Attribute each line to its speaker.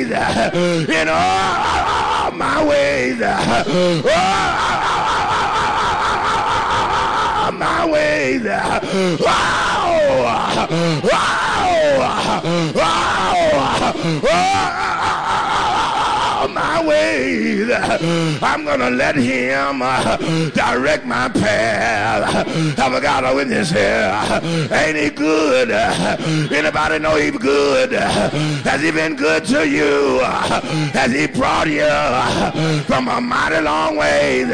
Speaker 1: ways, in all my ways, my ways. My ways. I'm gonna let him direct my path. Have I got a witness here? Ain't he good? Anybody know he's good? Has he been good to you? Has he brought you from a mighty long ways?